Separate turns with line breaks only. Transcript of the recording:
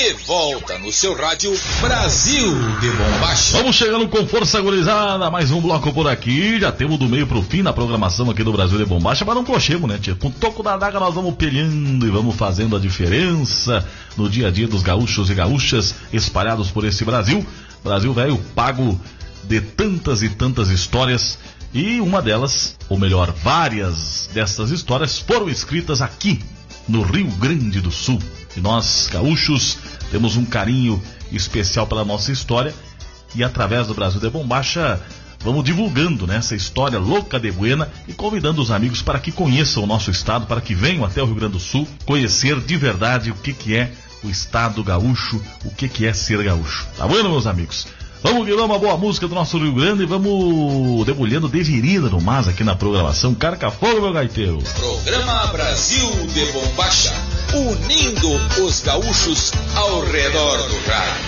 De volta no seu rádio Brasil de Bombacha.
Vamos chegando com força, gurizada. Mais um bloco por aqui. Já temos do meio pro fim na programação aqui do Brasil de Bombacha. Mas não cochemos, né, tia? Com o toco da adaga nós vamos pelhando e vamos fazendo a diferença no dia a dia dos gaúchos e gaúchas espalhados por esse Brasil. Brasil velho, pago de tantas e tantas histórias. E uma delas, ou melhor, várias dessas histórias foram escritas aqui no Rio Grande do Sul. E nós, gaúchos, temos um carinho especial pela nossa história. E através do Brasil de Bombacha, vamos divulgando, né, essa história louca de buena e convidando os amigos para que conheçam o nosso estado, para que venham até o Rio Grande do Sul conhecer de verdade o que é o estado gaúcho, o que é ser gaúcho. Tá bom, meus amigos? Vamos virar uma boa música do nosso Rio Grande e vamos debulhando de virida no mas aqui na programação. Carca fogo, meu gaiteiro.
Programa Brasil de Bombacha, unindo os gaúchos ao redor do rádio.